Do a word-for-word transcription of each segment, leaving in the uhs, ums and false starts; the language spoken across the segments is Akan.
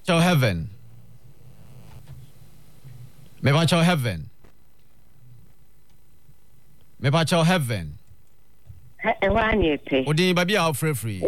Cho heaven. Me pa cho heaven. Me pa cho heaven. E wa ni pe. Odi ba bia free free.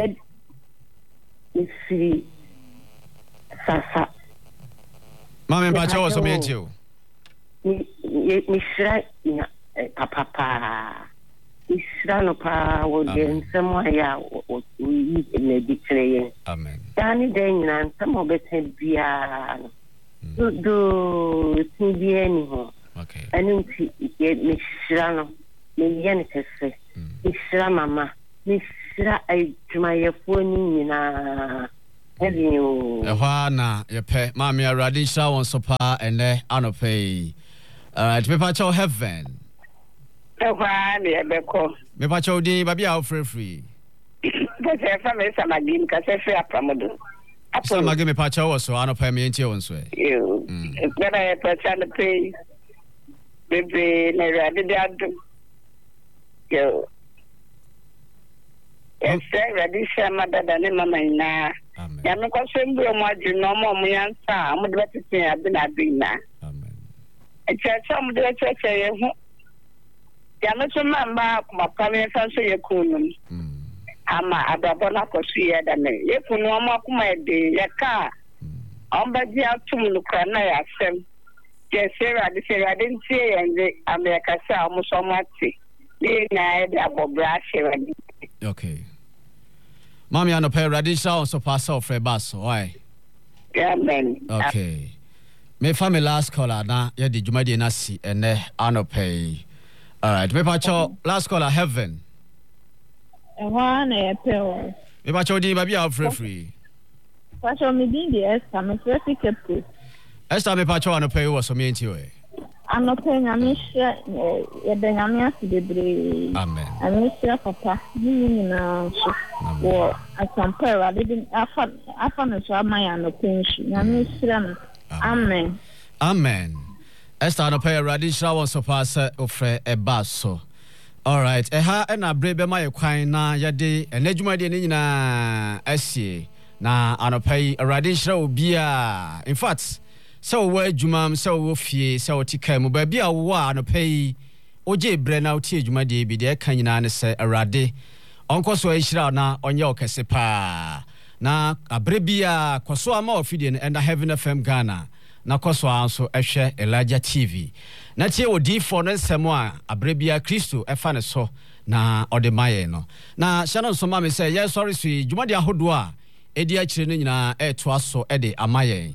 Isi sasa. Ma me pa cho so me ntio. Ni ni shira ina papa pa. Isra no pa wo de nsemo ya o yi ne bi treye. Amen. Dani de nyina nsemo bete bia. Do do tibie ni ho. Okay. Ani nti ye me shira no. Me ye ne kese. Me shira mama. Me shira ai jumayefo ni nyina. Ebiyo. E hwa na ye pe ma me arade sha won so pa ene anope. Alright, me pa cho heaven. Ewa ni ebeko. Me pa cho din ba bia free free. Kase fa me samagim kase fe apramodo. Samagim me pa cho so anope me ntie won so e. Yo. Gbara e person pay. Bebe na rade de adu. Yo. Ese rade shama dada ne mama ina. Amen. Ya me ko sembu mo adu no mo mo yansa mo de betete abi na abi na. Amen. E chacha mo de chacha ye hu. Ya me so mamba kuma pame fa so ye kunum. Mm. Ama ababo na ko su ye da ne. Ye kunu mo kuma de ye ka. Amba ji atum lu kra na ya sem. Ye sera de sera de ntie yenze America sa mo so mati. Ni na e da bobra sera. Okay. Mami anope radisha on so pass off for bass. Why? Amen. Okay. Me family last caller na ye di jumadi na si ene anope. All right. Me pacho last caller heaven. Ewa na ye pe o. Me pacho di ba bia free free. Pacho me din di Esther me free kepu. Esther me pacho anope wo so me nti o e. Anope nyame hye ye de nyame asibebre. Amen. Ami hye papa ni na so. Wo asampera de afa afa no so amaya anope nshi. Nyame hye no. Amen. Amen. Esther anope radisha won so pass ofre e baso. All right. Eha na brebe ma ye kwan na ye de enadwuma de ni nyina asie na anope radisha obia. In fact, so we adwuma so wo fie so tika mu ba bia wo anope oje bre na oti adwuma de bi de ka nyina ne se arade onko so ahira na onye okese pa na abrebia koso ama ofide no enda Heaven F M Ghana na koso anso ehwe Elijah T V na tie odi for no nsemo a abrebia Kristo efa ne so na ode maye no na shano so ma me say yes sorry sui dwuma de ahodo a edi a kire no nyina eto aso ede amaye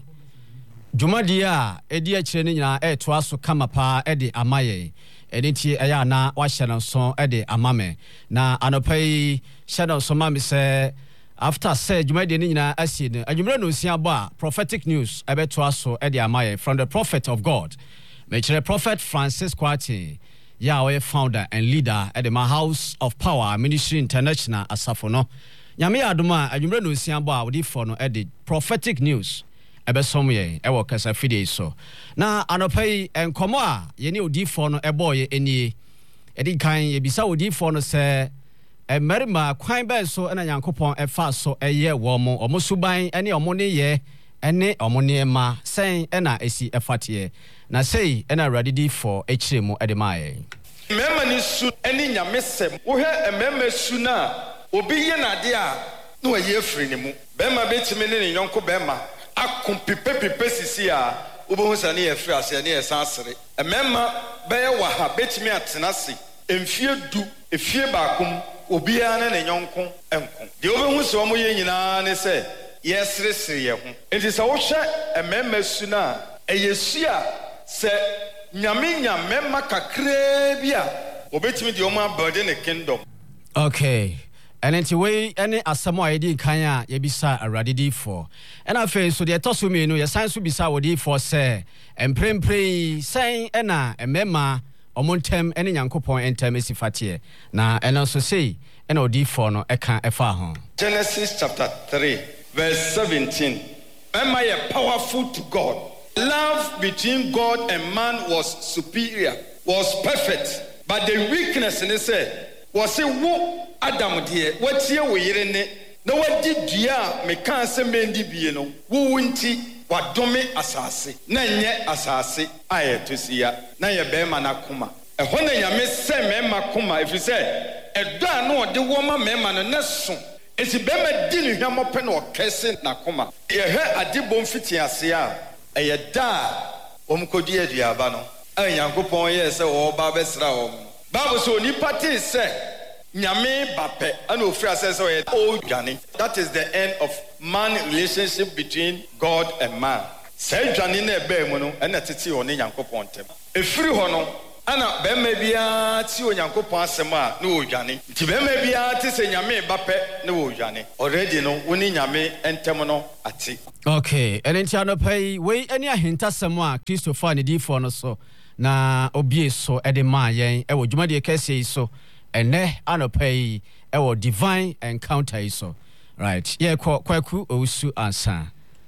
dwumadi a edi a kire no nyina eto aso kama pa ede amaye eniti eya na wa hyɛ so ede amame na anopai hyɛ so ma me sɛ after say dwumadi no nyina asie no adwumre no sia bo a prophetic news ebeto aso ede amaye from the prophet of God me kire prophet Francis Kwati ya we founder and leader at the House of Power Ministry International asafo no nyame adoma adwumre no sia bo a wodi for no ede prophetic news ebesom ye ewo kasa fide so na anopai enkomo a ye ne odifo no eboye enie edi kan ye bisa odifo no se emerima kwan ben so na yankopon efa so eye wo mo omo suban ene omo ne ye ene omo ne ma sen ena esi efate na sei ena radidi for echiremu ede mae mema ni su ene nyamesem wo he emema su na obi ye na de a na wa ye free ne mu bema betime ne ne yonko bema akum pipe pipe sisi a obo sane ye free ase ne ye sansere emema be ye wa ha betime atena se emfie du efie baakum obi a ne ne yonko enko de obo hu se omo ye nyina ne se ye seresere ye ho enti se wo hwe emema su na eyesu a se nyame nyamema kakra bi a obetimi de omo abode ne kingdom. Okay. And anti way any asamo ayedi kan a ye bisa aradidi for and afa so de toso me no ye san so bisa wodi for say emprempre san ena emema omontem ene nyankopon entem esifate na eno so sei ena odi for no eka efa ho Genesis chapter three verse seventeen. Am I a powerful to God? Love between God and man was superior, was perfect, but the weakness in it said was say wo Adam dear what ye we yere ne na wadi dua me kan se mendi bie no wo wunti wadome asase na nye asase aye to sia na ye be ma na koma ɛhɔ na nyame sɛ mɛma koma ɛfiri sɛ ɛdɔ a na ɔde wɔma mɛma no ne so esi bɛma di ne hwamɔ pɛ na ɔkɛse na koma yɛhwɛ ade bom fiti ase a ɛyɛ da a wɔn kɔdi aduaba no a nyankopɔn yɛ sɛ wɔba bɛsra wɔn Bible sɛ onipa te sɛ nyame bapɛ ana ofiri asɛ sɛ ɔyɛ odwane. That is the end of man relationship between God and man. Sɛ dwane na ɛbɛɛ mu no ɛna tete wɔ ne nyankopɔn ntɛm ɛfiri hɔ no ana bɛma biara ti onyankopɔn asɛm a na odwane nti bɛma biara te sɛ nyame bapɛ na odwane already no woni nyame ntɛm no ate. Okay, and then chano pay we any ahinta semwa Christopher ne difo no so na obie so e de ma yen e wo dwuma de kese so ene anopay e wo divine encounter so right ye kwaku owusu ansa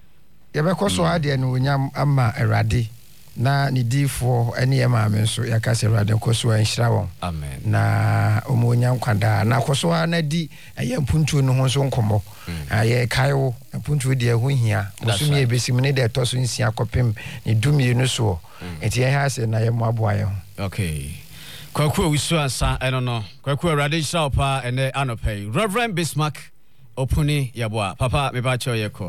ye be ko so ade no nyam ama erade na ne difo ene ye ma me so ya ka se erade ko so anhira won amen na omo nyam kwada na ko so na di eye mpuntu no ho so nkomo aye kaiwo mpuntu de ho hia bosumi e besim ne de to so nsia kopem ne dumie no so enti ye ha se na ye mo aboa ye ho. Okay, kwaku owusu ansa eno no kwaku erade hira pa ene anopay Reverend Bismarck opuni yaboa papa me ba cho ye ko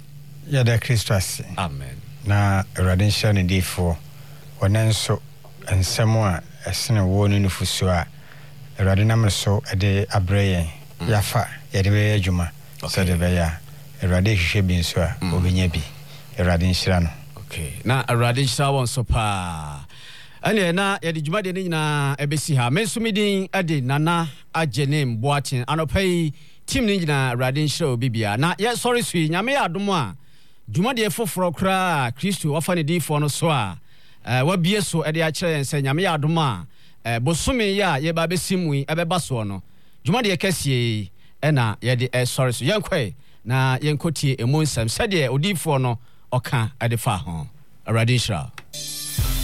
ya da Christus amen na erade hira ne difo wonenso ensemo a esene wo no nufuso a erade nam so ede abreye yafa yede be adwuma so de be ya erade hwehwe bi nso a obenya bi erade hira no. Okay, na erade hira won so pa ane na yede dwuma de nyina ebesi ha mensumidin ade nana agenem boachen anopai team ni nyina erade hira obibia na ye sorry sui nyame ya adom a dwuma de foforo kra Kristo wafa ne difo no so a wabie so ede a kire yense nyame ya adom a bosome ya ye ba besimu ebeba so no dwuma de kɛsie ɛna yɛde ɛ sorry so yɛnkɔe na yɛnkɔtie emu nsɛm sɛdeɛ odifo no ɔka ade fa ho Awurade nhyira.